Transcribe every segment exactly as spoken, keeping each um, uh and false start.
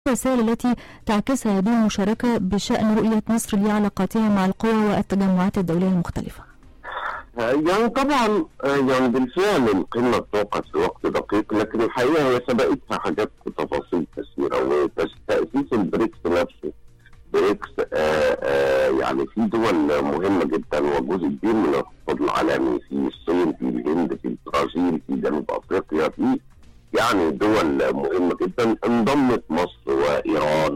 الرسائل التي تعكسها هذه المشاركة بشأن رؤية مصر لعلاقاتها مع القوى والتجمعات الدولية المختلفة؟ يعني طبعا يعني بالفعل القمة توقعت في وقت دقيق، لكن الحقيقة هي سبقتها حاجات وتفاصيل كثيرة. وتأسيس البريكس نفسه بريكس آآ آآ يعني في دول مهمة جدا وجزء كبير من الاقتصاد العالمي، في الصين، في الهند، في البرازيل، في جنوب افريقيا، في يعني دول مهمة جدا. انضمت مصر وايران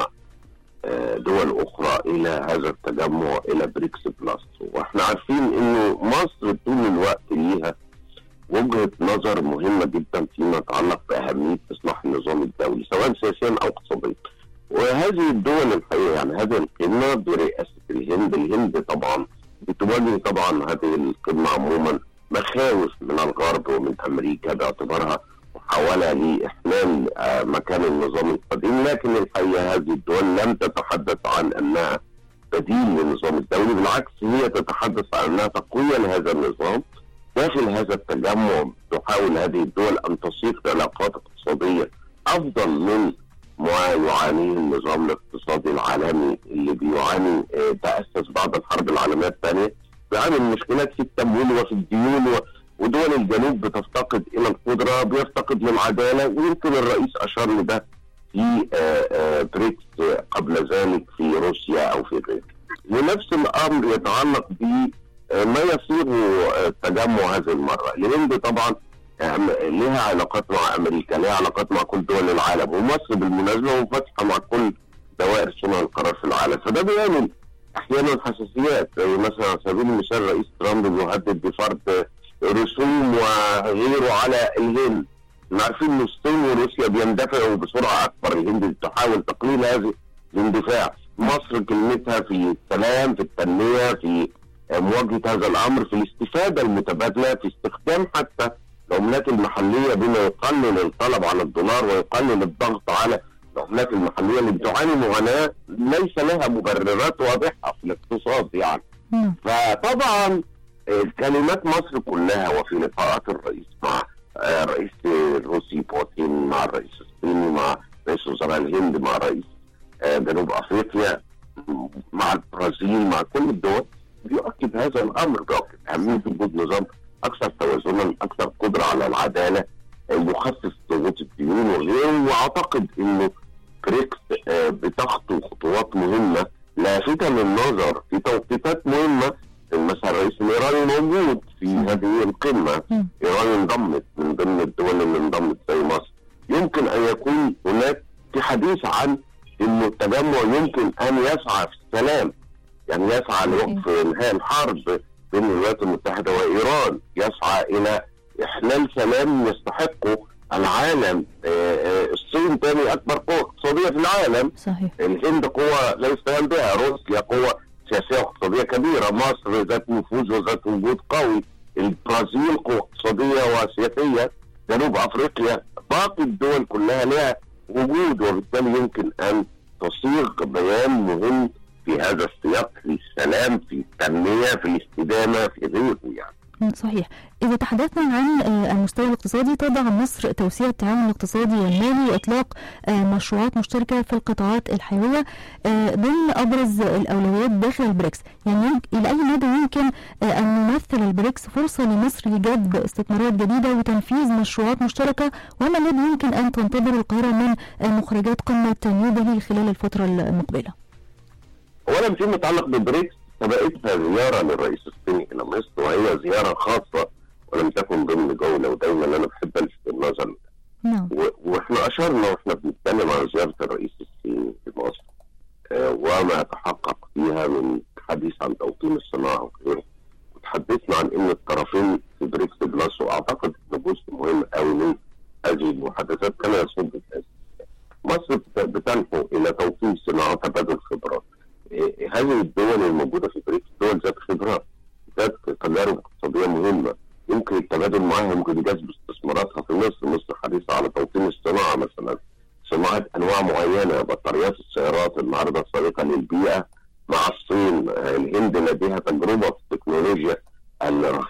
ودول اخرى الى هذا التجمع الى بريكس بلس. واحنا عارفين انه مصر طول الوقت ليها وجهة نظر مهمة جدا فيما يتعلق باهمية اصلاح النظام الدولي سواء سياسيا او اقتصاديا. وهذه الدول الحقيقة يعني هذه القمة برئاسة الهند، الهند طبعا بتواجه طبعا هذه القمة عموما مخاوف من الغرب ومن امريكا باعتبارها محاولة لإحلال مكان النظام القديم، لكن الحقيقة هذه الدول لم تتحدث عن أنها بديل للنظام الدولي، بالعكس هي تتحدث عن أنها تقوية لهذا النظام. داخل هذا التجمع تحاول هذه الدول أن تصيغ علاقات اقتصادية أفضل من ما يعانيه النظام الاقتصادي العالمي اللي بيعاني تأسس بعد الحرب العالمية الثانية، بيعاني المشكلات في التمويل وفي الديون، ودول الجنوب بتفتقد الى القدره، بيفتقد للعداله. ويمكن الرئيس اشار لده في بريكس قبل ذلك في روسيا او في غيره. ونفس الامر يتعلق بما يصيغه التجمع هذه المره. الهند طبعا لها علاقات مع امريكا، لها علاقات مع كل دول العالم، ومصر بالمناسبه منفتحه مع كل دوائر صنع القرار في العالم. فده بيعمل احيانا حساسيات، زي مثلا على سبيل المثال رئيس ترامب بيهدد بفرض رسوم وغيره على الهند. عارفين ان الصين وروسيا بيندفعوا بسرعه اكبر، الهند تحاول تقليل هذه الاندفاع. مصر كلمتها في السلام، في التنميه، في مواجهه هذا الامر، في الاستفاده المتبادله، في استخدام حتى العملات المحليه بما يقلل الطلب على الدولار ويقلل الضغط على العملات المحليه اللي بتعاني معاناه ليس لها مبررات واضحه في الاقتصاد يعني. فطبعا كلمات مصر كلها وفي لقاءات الرئيس مع الرئيس الروسي بوتين، مع الرئيس الصيني، مع رئيس وزراء الهند، مع رئيس جنوب افريقيا، مع البرازيل، مع كل الدول، بيؤكد هذا الامر، بيؤكد اهميه وجود نظام اكثر توازنا، اكثر قدره على العداله، يخفف ضغوط الديون وغيره. واعتقد انه بريكس بتخطو خطوات مهمه لافته للنظر في توقيتات مهمه. مثلا الرئيس الايراني موجود في هذه القمه، ايران انضمت من ضمن الدول اللي انضمت زي مصر. يمكن ان يكون هناك في حديث عن انه التجمع يمكن ان يسعى في السلام، يعني يسعى لوقف انهاء الحرب بين الولايات المتحده وايران، يسعى الى احلال سلام يستحقه العالم. الصين ثاني اكبر قوه اقتصاديه في العالم، صحيح. الهند قوه لا يستهان بها، روسيا قوه سياسيه واقتصاديه كبيره، مصر ذات نفوذ وذات وجود قوي، البرازيل قوه اقتصاديه وسياسيه، جنوب افريقيا، باقي الدول كلها لها وجود. وبالتالي يمكن ان تصيغ بيان مهم في هذا السياق، في السلام، في التنميه، في الاستدامه، في غيره يعني. صحيح. إذا تحدثنا عن المستوى الاقتصادي، تضع مصر توسيع التعاون الاقتصادي والمالي وإطلاق مشروعات مشتركة في القطاعات الحيوية ضمن أبرز الأولويات داخل البريكس. يعني إلى أي مدى يمكن أن يمثل البريكس فرصة لمصر لجذب استثمارات جديدة وتنفيذ مشروعات مشتركة؟ وما الذي يمكن أن تنتظر القاهرة من مخرجات قمة نيودلهي خلال الفترة المقبلة؟ أولا فيما يتعلق بالبريكس، سبقتها زيارة للرئيس الصيني إلى مصر، وهي زيارة خاصة ولم تكن ضمن جولة، ودايما أنا بحب ألفت النظر. نعم. وإحنا أشرنا وإحنا بنتكلم عن زيارة الرئيس الصيني في مصر آه وما تحقق فيها من حديث عن توطين الصناعة وغيره، وتحدثنا عن إن الطرفين في بريكس بلس، وأعتقد إن جزء مهم قوي من هذه المحادثات كان يصب في مصر بتنحو إلى توطين الصناعة وتبادل خبرات. هذه الدول الموجودة في بريكس دول ذات خبرات، ذات تجارب اقتصادية مهمة، يمكن التبادل معها، يمكن جذب استثماراتها في مصر. مصر حريصة على توطين الصناعة، مثلا صناعة أنواع معينة، بطاريات السيارات النهاردة صديقة للبيئة مع الصين. الهند لديها تجربة في التكنولوجيا الرخيصة